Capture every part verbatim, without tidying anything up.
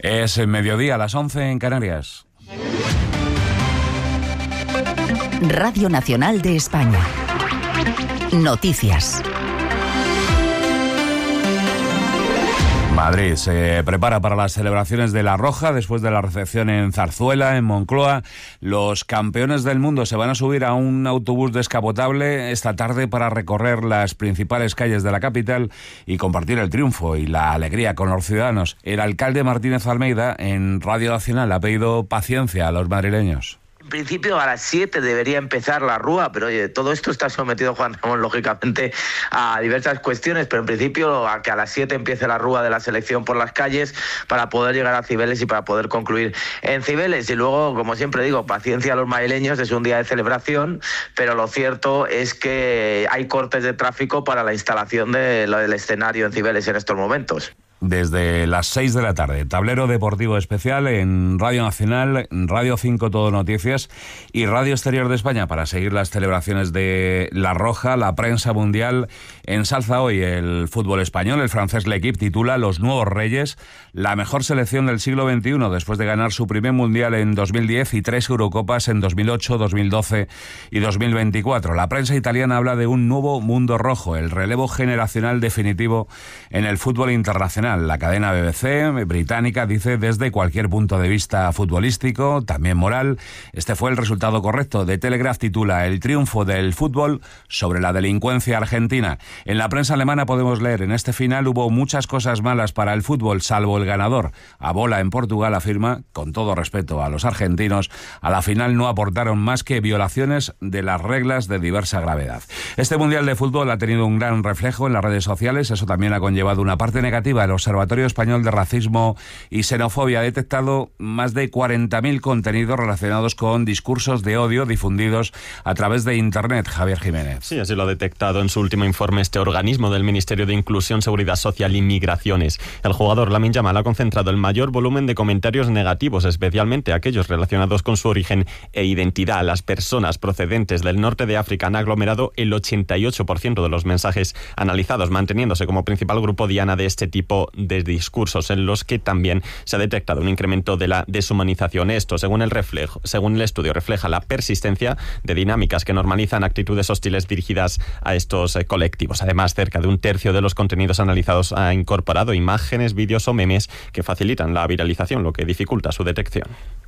Es el mediodía, a las once en Canarias. Radio Nacional de España. Noticias. Madrid se prepara para las celebraciones de La Roja después de la recepción en Zarzuela, en Moncloa. Los campeones del mundo se van a subir a un autobús descapotable esta tarde para recorrer las principales calles de la capital y compartir el triunfo y la alegría con los ciudadanos. El alcalde Martínez Almeida en Radio Nacional ha pedido paciencia a los madrileños. En principio a las siete debería empezar la rúa, pero oye, todo esto está sometido, Juan Ramón, lógicamente a diversas cuestiones, pero en principio a que a las siete empiece la rúa de la selección por las calles para poder llegar a Cibeles y para poder concluir en Cibeles. Y luego, como siempre digo, paciencia a los madrileños, es un día de celebración, pero lo cierto es que hay cortes de tráfico para la instalación de, del escenario en Cibeles en estos momentos. Desde las seis de la tarde, tablero deportivo especial en Radio Nacional, Radio cinco Todo Noticias y Radio Exterior de España para seguir las celebraciones de La Roja. La prensa mundial ensalza hoy el fútbol español. El francés L'Équipe titula Los nuevos reyes, la mejor selección del siglo veintiuno después de ganar su primer mundial en dos mil diez y tres Eurocopas en dos mil ocho, dos mil doce y dos mil veinticuatro. La prensa italiana habla de un nuevo mundo rojo, el relevo generacional definitivo en el fútbol internacional. La cadena B B C británica dice desde cualquier punto de vista futbolístico, también moral, este fue el resultado correcto. The Telegraph titula El triunfo del fútbol sobre la delincuencia argentina. En la prensa alemana podemos leer, en este final hubo muchas cosas malas para el fútbol, salvo el ganador. Abola en Portugal afirma, con todo respeto a los argentinos, a la final no aportaron más que violaciones de las reglas de diversa gravedad. Este Mundial de Fútbol ha tenido un gran reflejo en las redes sociales, eso también ha conllevado una parte negativa. El Observatorio Español de Racismo y Xenofobia ha detectado más de cuarenta mil contenidos relacionados con discursos de odio difundidos a través de Internet. Javier Jiménez. Sí, así lo ha detectado en su último informe este organismo del Ministerio de Inclusión, Seguridad Social y Migraciones. El jugador Lamine Yamal ha concentrado el mayor volumen de comentarios negativos, especialmente aquellos relacionados con su origen e identidad. Las personas procedentes del norte de África han aglomerado el ochenta y ocho por ciento de los mensajes analizados, manteniéndose como principal grupo diana de este tipo de discursos, en los que también se ha detectado un incremento de la deshumanización. Esto, según el reflejo, según el estudio, refleja la persistencia de dinámicas que normalizan actitudes hostiles dirigidas a estos eh, colectivos. Además, cerca de un tercio de los contenidos analizados ha incorporado imágenes, vídeos o memes que facilitan la viralización, lo que dificulta su detección.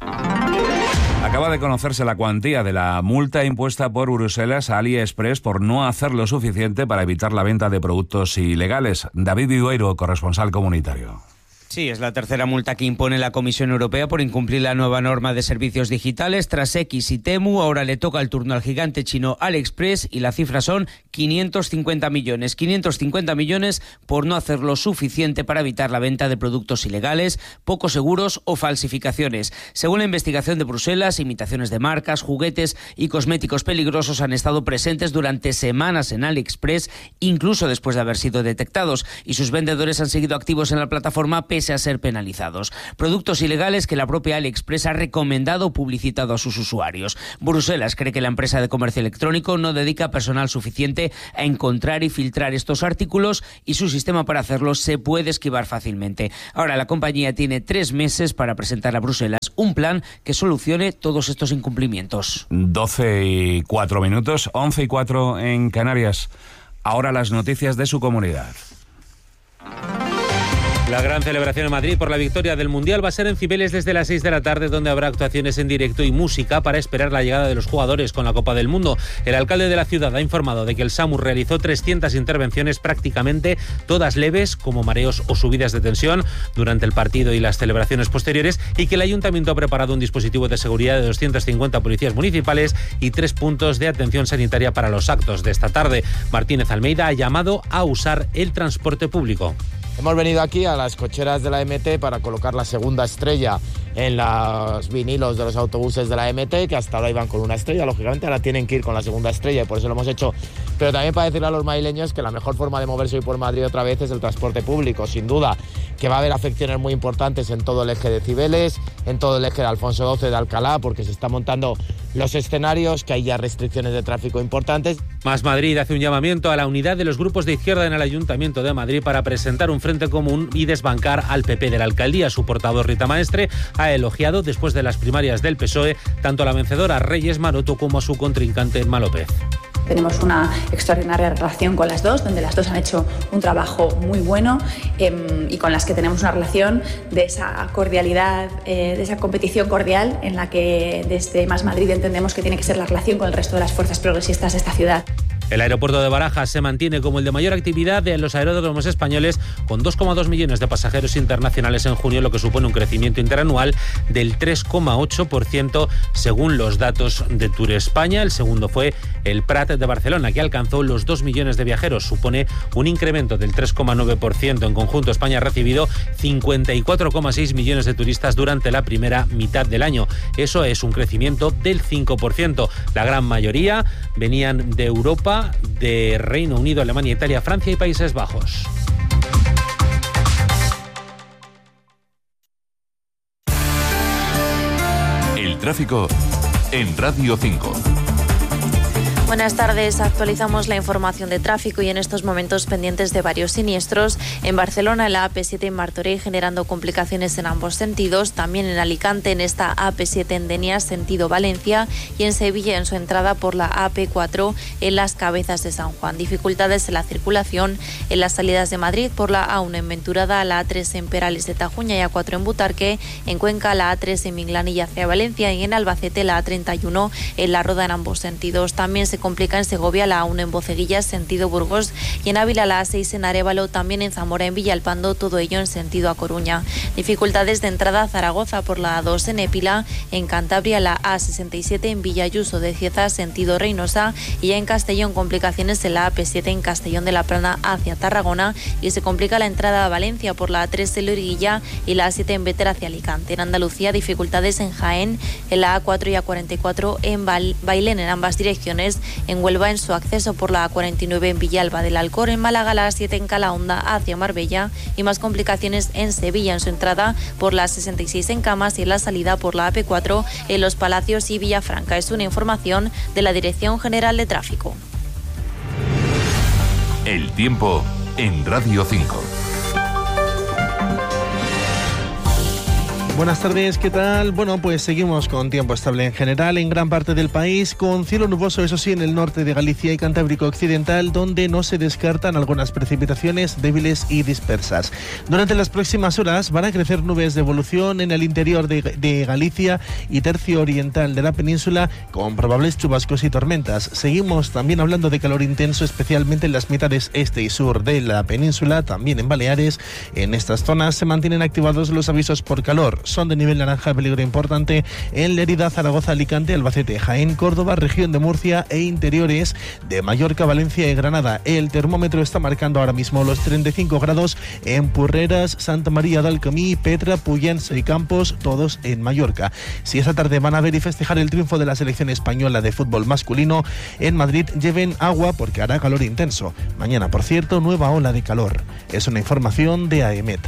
Acaba de conocerse la cuantía de la multa impuesta por Bruselas a AliExpress por no hacer lo suficiente para evitar la venta de productos ilegales. David Vidueiro, corresponsal comunitario. Sí, es la tercera multa que impone la Comisión Europea por incumplir la nueva norma de servicios digitales. Tras X y Temu, ahora le toca el turno al gigante chino AliExpress y la cifra son quinientos cincuenta millones. quinientos cincuenta millones por no hacer lo suficiente para evitar la venta de productos ilegales, poco seguros o falsificaciones. Según la investigación de Bruselas, imitaciones de marcas, juguetes y cosméticos peligrosos han estado presentes durante semanas en AliExpress, incluso después de haber sido detectados, y sus vendedores han seguido activos en la plataforma pese a ser penalizados. Productos ilegales que la propia AliExpress ha recomendado o publicitado a sus usuarios. Bruselas cree que la empresa de comercio electrónico no dedica personal suficiente a encontrar y filtrar estos artículos y su sistema para hacerlo se puede esquivar fácilmente. Ahora la compañía tiene tres meses para presentar a Bruselas un plan que solucione todos estos incumplimientos. doce y cuatro minutos, once y cuatro en Canarias. Ahora las noticias de su comunidad. La gran celebración en Madrid por la victoria del Mundial va a ser en Cibeles desde las seis de la tarde, donde habrá actuaciones en directo y música para esperar la llegada de los jugadores con la Copa del Mundo. El alcalde de la ciudad ha informado de que el SAMUR realizó trescientas intervenciones, prácticamente todas leves, como mareos o subidas de tensión, durante el partido y las celebraciones posteriores, y que el ayuntamiento ha preparado un dispositivo de seguridad de doscientos cincuenta policías municipales y tres puntos de atención sanitaria para los actos de esta tarde. Martínez Almeida ha llamado a usar el transporte público. Hemos venido aquí a las cocheras de la M T para colocar la segunda estrella en los vinilos de los autobuses de la M T, que hasta ahora iban con una estrella. Lógicamente ahora tienen que ir con la segunda estrella y por eso lo hemos hecho pero también para decirle a los madrileños que la mejor forma de moverse hoy por Madrid otra vez es el transporte público, sin duda, que va a haber afecciones muy importantes en todo el eje de Cibeles, en todo el eje de Alfonso doce de Alcalá, porque se están montando los escenarios, que hay ya restricciones de tráfico importantes. Más Madrid hace un llamamiento a la unidad de los grupos de izquierda en el Ayuntamiento de Madrid para presentar un frente común y desbancar al P P de la alcaldía. Su portavoz Rita Maestre ha elogiado, después de las primarias del P S O E, tanto a la vencedora Reyes Maroto como a su contrincante Emma López. Tenemos una extraordinaria relación con las dos, donde las dos han hecho un trabajo muy bueno eh, y con las que tenemos una relación de esa cordialidad, eh, de esa competición cordial en la que desde Más Madrid entendemos que tiene que ser la relación con el resto de las fuerzas progresistas de esta ciudad. El aeropuerto de Barajas se mantiene como el de mayor actividad de los aeródromos españoles, con dos coma dos millones de pasajeros internacionales en junio, lo que supone un crecimiento interanual del tres coma ocho por ciento según los datos de Tour España. El segundo fue el Prat de Barcelona, que alcanzó los dos millones de viajeros, supone un incremento del tres coma nueve por ciento. En conjunto, España ha recibido cincuenta y cuatro coma seis millones de turistas durante la primera mitad del año. Eso es un crecimiento del cinco por ciento. La gran mayoría venían de Europa, de Reino Unido, Alemania, Italia, Francia y Países Bajos. El tráfico en Radio cinco. Buenas tardes, actualizamos la información de tráfico y en estos momentos pendientes de varios siniestros. En Barcelona, en la A P siete en Martorell, generando complicaciones en ambos sentidos. También en Alicante, en esta A P siete en Denias, sentido Valencia. Y en Sevilla, en su entrada por la A P cuatro, en las Cabezas de San Juan. Dificultades en la circulación en las salidas de Madrid por la A uno en Venturada, la A tres en Perales de Tajuña y A cuatro en Butarque. En Cuenca, la A tres en Minglán y hacia Valencia. Y en Albacete, la A treinta y uno en La Roda en ambos sentidos. También se complica en Segovia la A uno en Boceguillas, sentido Burgos, y en Ávila la A seis en Arévalo, también en Zamora, en Villalpando, todo ello en sentido a Coruña. Dificultades de entrada a Zaragoza por la A dos en Épila, en Cantabria la A sesenta y siete en Villayuso de Cieza, sentido Reynosa, y ya en Castellón complicaciones en la A P siete en Castellón de la Plana hacia Tarragona, y se complica la entrada a Valencia por la A tres en Loriguilla y la A siete en Béter hacia Alicante. En Andalucía, dificultades en Jaén, en la A cuatro y A cuarenta y cuatro en Bailén en ambas direcciones, en Huelva en su acceso por la A cuarenta y nueve en Villalba del Alcor, en Málaga la A siete en Calahonda hacia Marbella, y más complicaciones en Sevilla en su entrada por la A sesenta y seis en Camas y en la salida por la A P cuatro en Los Palacios y Villafranca. Es una información de la Dirección General de Tráfico. El tiempo en Radio cinco. Buenas tardes, ¿qué tal? Bueno, pues seguimos con tiempo estable en general en gran parte del país, con cielo nuboso, eso sí, en el norte de Galicia y Cantábrico Occidental, donde no se descartan algunas precipitaciones débiles y dispersas. Durante las próximas horas van a crecer nubes de evolución en el interior de, de Galicia y tercio oriental de la península, con probables chubascos y tormentas. Seguimos también hablando de calor intenso, especialmente en las mitades este y sur de la península, también en Baleares. En estas zonas se mantienen activados los avisos por calor. Son de nivel naranja, peligro importante en Lérida, Zaragoza, Alicante, Albacete, Jaén, Córdoba, región de Murcia e interiores de Mallorca, Valencia y Granada. El termómetro está marcando ahora mismo los treinta y cinco grados en Porreras, Santa María de Alcamí, Petra, Puyens y Campos, todos en Mallorca. Si esta tarde van a ver y festejar el triunfo de la selección española de fútbol masculino en Madrid, lleven agua porque hará calor intenso. Mañana, por cierto, nueva ola de calor. Es una información de A E M E T.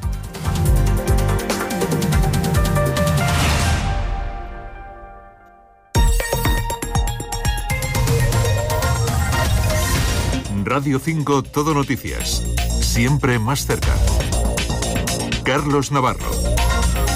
Radio cinco Todo Noticias. Siempre más cerca. Carlos Navarro.